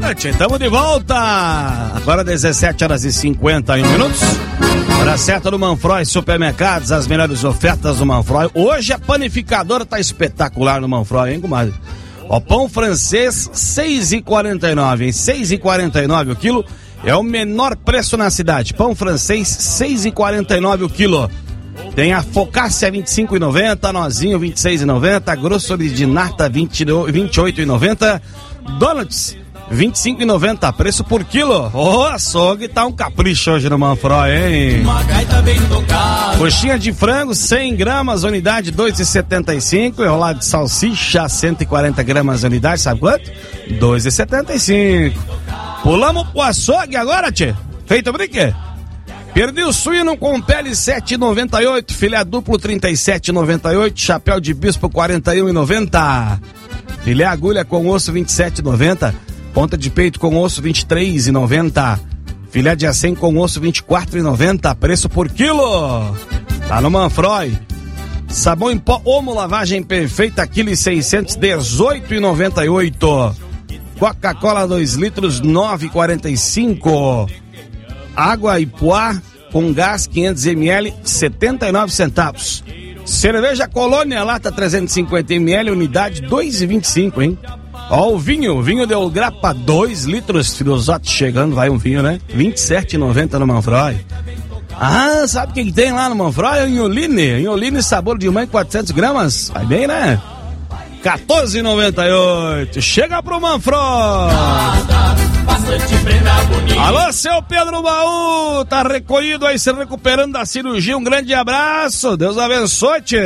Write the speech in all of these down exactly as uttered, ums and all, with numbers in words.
Bacana, tchê, tamo de volta. Agora dezessete horas e cinquenta e um minutos. Hora certa do Manfroy Supermercados, as melhores ofertas do Manfroy. Hoje a panificadora tá espetacular no Manfroy, hein, comadre? Ó, pão francês, seis e quarenta e nove, hein? seis e quarenta e nove o quilo. É o menor preço na cidade. Pão francês, seis e quarenta e nove o quilo. Tem a focaccia vinte e cinco e noventa, nozinho vinte e seis e noventa, grosso de nata vinte e oito e noventa, donuts vinte e cinco e noventa, preço por quilo. Ô, oh, açougue tá um capricho hoje no Manfroy, hein? Coxinha de frango, cem gramas, unidade dois e setenta e cinco. Enrolado de salsicha, cento e quarenta gramas, unidade, sabe quanto? dois e setenta e cinco. Pulamos pro açougue agora, tchê. Feito por quê? Perdi o suíno com pele sete e noventa e oito, filé duplo trinta e sete e noventa e oito, chapéu de bispo quarenta e um e noventa. Filé agulha com osso vinte e sete e noventa, ponta de peito com osso vinte e três e noventa. Filé de acém com osso vinte e quatro e noventa, preço por quilo. Tá no Manfroy. Sabão em pó Omo lavagem perfeita, quilo e seiscentos, dezoito e noventa e oito. Coca-Cola dois litros, nove e quarenta e cinco. Água Ipuá com gás quinhentos mililitros, setenta e nove centavos. Cerveja Colônia, lata trezentos e cinquenta mililitros, unidade dois e vinte e cinco, hein? Ó, o vinho, vinho Del Grappa, dois litros, Filosote chegando, vai um vinho, né? vinte e sete e noventa no Manfroy. Ah, sabe o que, que tem lá no Manfroy? O Inholine, Inholine sabor de mãe, quatrocentos gramas, vai bem, né? quatorze e noventa e oito, chega pro Manfroy. Alô, seu Pedro Baú, tá recolhido aí, se recuperando da cirurgia, um grande abraço, Deus abençoe, tchê.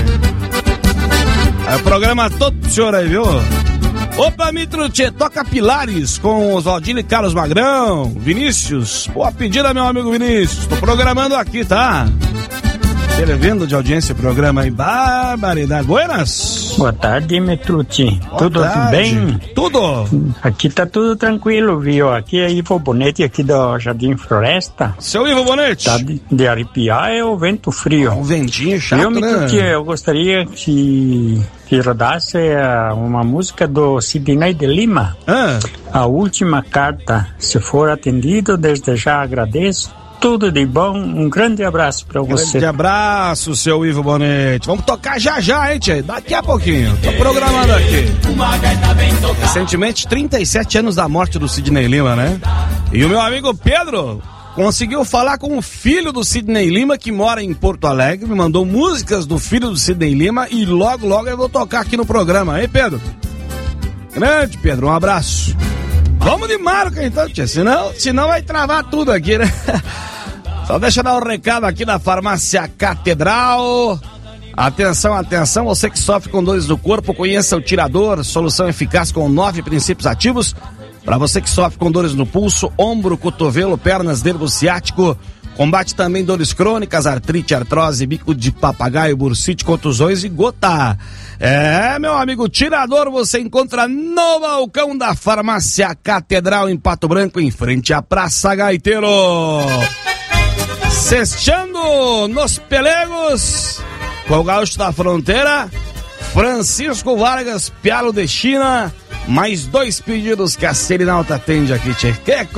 É o programa todo pro senhor aí, viu? Opa, Mitro, tchê, toca Pilares com Oswaldinho e Carlos Magrão, Vinícius, boa pedida, meu amigo Vinícius, tô programando aqui, tá? Televendo de audiência o programa aí, barbaridade. Buenas. Boa tarde, Metruti. Tudo tarde. bem? Tudo. Aqui tá tudo tranquilo, viu? Aqui é Ivo Bonete, aqui do Jardim Floresta. Seu Ivo Bonete. Tá de, de arrepiar é o vento frio. Um ventinho chato, eu, Metruti, né? eu gostaria que, que rodasse uma música do Sidney de Lima. Ah. A última carta. Se for atendido, desde já agradeço. Tudo de bom, um grande abraço pra você. Grande abraço, seu Ivo Bonete. Vamos tocar já já, hein, tchê? Daqui a pouquinho. Tô programando aqui. Recentemente, trinta e sete anos da morte do Sidney Lima, né? E o meu amigo Pedro conseguiu falar com o filho do Sidney Lima, que mora em Porto Alegre, me mandou músicas do filho do Sidney Lima e logo, logo eu vou tocar aqui no programa, hein, Pedro? Grande, Pedro, um abraço. Vamos de marca então, tia, senão, senão vai travar tudo aqui, né? Só deixa eu dar um recado aqui da Farmácia Catedral. Atenção, atenção, você que sofre com dores no corpo, conheça o Tirador, solução eficaz com nove princípios ativos. Para você que sofre com dores no pulso, ombro, cotovelo, pernas, nervo ciático, combate também dores crônicas, artrite, artrose, bico de papagaio, bursite, contusões e gota. É, meu amigo Tirador, você encontra no balcão da Farmácia Catedral em Pato Branco, em frente à Praça Gaiteiro. Sexteando nos Pelegos, com o Gaúcho da Fronteira, Francisco Vargas, Pialo de China, mais dois pedidos que a Serinalta atende aqui, tchê. Que